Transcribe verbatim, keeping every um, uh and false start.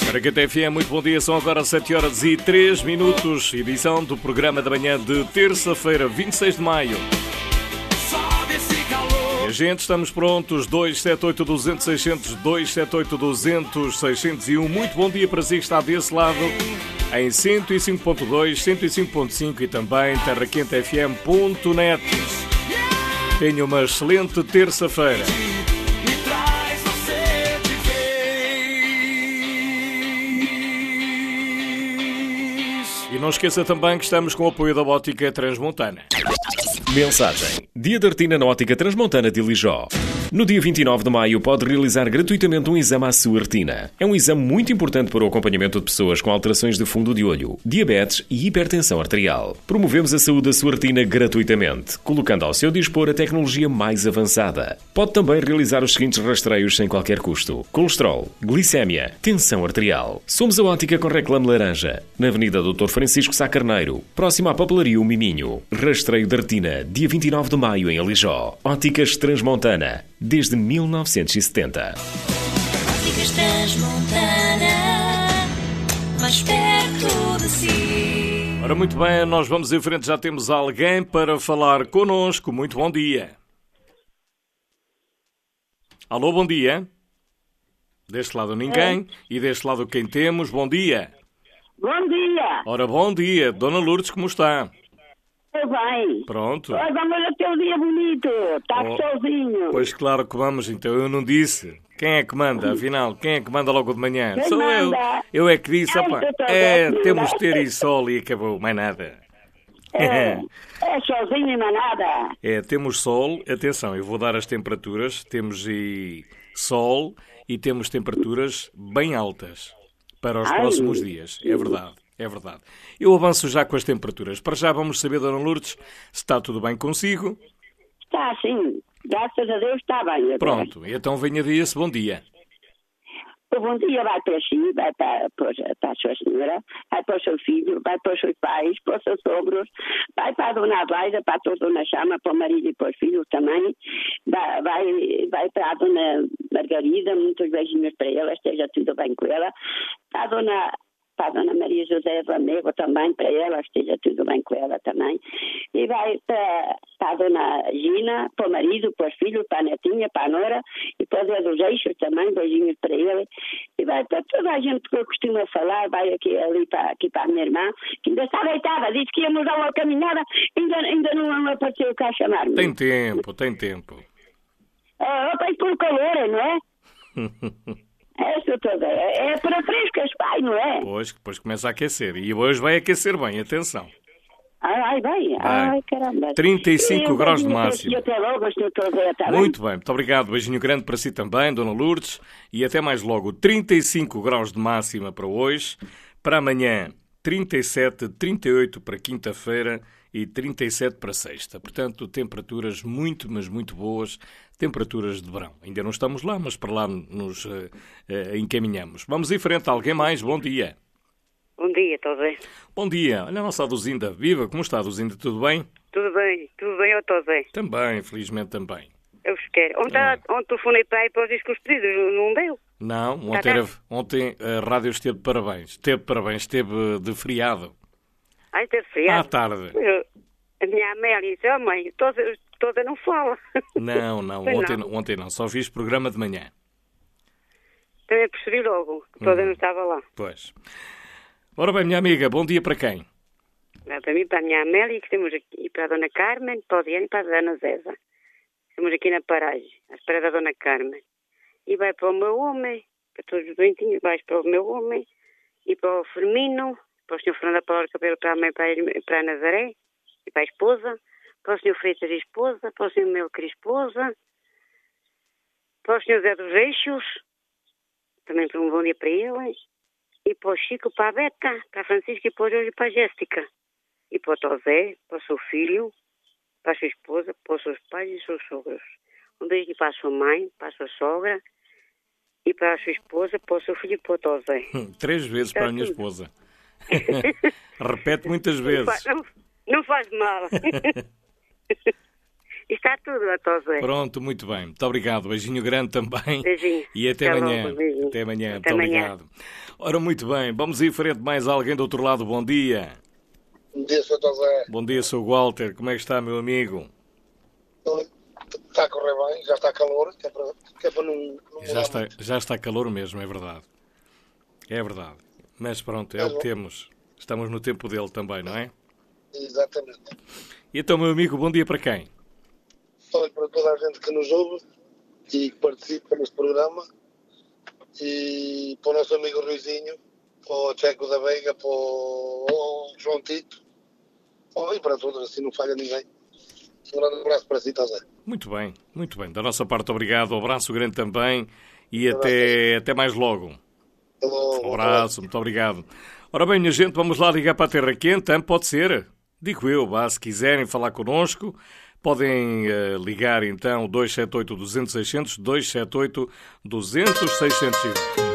Aragata F M, muito bom dia, são agora sete horas e três minutos, edição do programa da manhã de terça-feira, vinte e seis de maio. E a gente, estamos prontos, dois sete oito, duzentos, seiscentos, dois sete oito, duzentos, seiscentos e um. Muito bom dia para si que está desse lado, em cento e cinco ponto dois, cento e cinco ponto cinco e também terra quente f m ponto net. Tenha uma excelente terça-feira. E não esqueça também que estamos com o apoio da Ótica Transmontana. Mensagem. Dia da retina na Ótica Transmontana de Lijó. No dia vinte e nove de maio pode realizar gratuitamente um exame à sua retina. É um exame muito importante para o acompanhamento de pessoas com alterações de fundo de olho, diabetes e hipertensão arterial. Promovemos a saúde da sua retina gratuitamente, colocando ao seu dispor a tecnologia mais avançada. Pode também realizar os seguintes rastreios sem qualquer custo: colesterol, glicémia, tensão arterial. Somos a Ótica com reclame laranja, na Avenida doutor Francisco Sá Carneiro, próximo à Papelaria O Miminho. Rastreio da retina, dia vinte e nove de maio em Alijó. Óticas Transmontana, desde mil novecentos e setenta. Óticas Transmontana, mais perto de si. Ora, muito bem, nós vamos em frente, já temos alguém para falar connosco. Muito bom dia. Alô, bom dia. Deste lado ninguém, é. E deste lado quem temos, bom dia. Bom dia. Ora, bom dia. Dona Lourdes, como está? Estou bem. Pronto. Olha, vamos o teu dia bonito. Estás Oh, sozinho. Pois claro que vamos, então eu não disse. Quem é que manda, afinal? Quem é que manda logo de manhã? Quem Sou manda? eu. Eu é que disse, Ai, opa, doutor, é, doutor. temos de ter e sol e acabou, mais nada. É, é sozinho e mais nada. É, temos sol, atenção, eu vou dar as temperaturas, temos e sol e temos temperaturas bem altas para os Ai. próximos dias, é verdade. É verdade. Eu avanço já com as temperaturas. Para já vamos saber, Dona Lourdes, se está tudo bem consigo. Está sim. Graças a Deus está bem. agora. Pronto, então venha de esse bom dia. O bom dia vai para si, vai para, para, para a sua senhora, vai para o seu filho, vai para os seus pais, para os seus sogros, vai para a dona Adelaida, para a dona Chama, para o marido e para os filhos também. Vai, vai, vai para a dona Margarida, muitos beijinhos para ela, esteja tudo bem com ela. Para a dona... para a dona Maria José Lamego também, para ela, esteja tudo bem com ela também. E vai para, para a dona Gina, para o marido, para os filhos, para a netinha, para a nora, e para o Zé dos Eixos também, beijinhos para ele. E vai para toda a gente que eu costumo falar, vai aqui, ali para, aqui para a minha irmã, que ainda está deitada, disse que íamos dar uma caminhada, ainda, ainda não apareceu cá a chamar-me. Tem tempo, tem tempo. É, vai por calor, não é? É, doutor, é, é para frescas, pai, não é? Pois, depois começa a aquecer. E hoje vai aquecer bem, atenção. Ai, ai, bem, ai, caramba. trinta e cinco Eu graus de beijinho para máximo. si, até logo, doutor Zé, está bem? Muito bem, muito obrigado. Beijinho grande para si também, Dona Lourdes. E até mais logo. trinta e cinco graus de máxima para hoje. Para amanhã, trinta e sete, trinta e oito para quinta-feira e trinta e sete para sexta. Portanto, temperaturas muito, mas muito boas. Temperaturas de verão. Ainda não estamos lá, mas para lá nos uh, uh, encaminhamos. Vamos em frente. Alguém mais? Bom dia. Bom dia, estou bem. Bom dia. Olha a nossa Aduzinda. Viva, como está, Aduzinda? Tudo bem? Tudo bem, tudo bem, eu estou bem. Também, felizmente também. Eu vos quero. Ontem, Ah. ontem telefonei para aí para os discos pedidos, não deu? Não, Tá ontem, era, ontem a rádio esteve de parabéns. Esteve de parabéns, esteve de feriado. Ai, teve À feriado. tarde. Eu- A minha Amélia disse, oh mãe, toda, toda não fala. Não, não, Pois ontem não. não, ontem não. Só fiz programa de manhã. Também percebi logo que toda Uhum. não estava lá. Pois. Ora bem, minha amiga, bom dia para quem? Lá para mim, para a minha Amélia, que temos aqui, e para a Dona Carmen, para o Diana e para a Dona Zéza. Estamos aqui na paragem, à espera da Dona Carmen. E vai para o meu homem, para todos os doentinhos, vai para o meu homem, e para o Firmino, para o senhor Fernando Paulo Cabelo, para a mãe, para a, irmã- para a Nazaré, e para a esposa, para o senhor Freitas e esposa, para o senhor Melker e esposa, para o senhor Zé dos Eixos, também para um bom dia para ele, e para o Chico, para a Beta, para a Francisca e para o Jorge e para a Jéssica, e para o Tosé, para o seu filho, para a sua esposa, para os seus pais e os seus sogros. Um beijo para a sua mãe, para a sua sogra, e para a sua esposa, para o seu filho e para o Tosé. Hum, Três vezes Está para a minha tudo. esposa. Repete muitas Não, vezes. fa- não, não faz mal. Está tudo, a Tosé. Pronto, muito bem. Muito obrigado. Beijinho grande também. Beijinho. E até, Até amanhã. logo, beijinho. Até amanhã. Até Muito amanhã. obrigado. Ora, muito bem, vamos em frente. Mais alguém do outro lado, bom dia. Bom dia, senhor José. Bom dia, senhor Walter, como é que está, meu amigo? Está a correr bem, já está calor, que é para, que é para não, não já, está, já está calor mesmo, é verdade. É verdade. Mas pronto, é, é o que temos. Estamos no tempo dele também, não é? Exatamente. E então, meu amigo, bom dia para quem? Olha, para toda a gente que nos ouve e que participa neste programa, e para o nosso amigo Ruizinho, para o Checo da Veiga, para o João Tito, oh, e para todos, assim não falha ninguém. Um grande abraço para si, José. Muito bem, muito bem. Da nossa parte, obrigado. Um abraço grande também e até, até mais logo. Hello, um abraço, muito obrigado. Ora bem, minha gente, vamos lá ligar para a Terra Quente, hein? Pode ser? Digo eu, vá, se quiserem falar connosco, podem uh, ligar então dois sete oito, duzentos, seiscentos, dois sete oito, duzentos, seiscentos.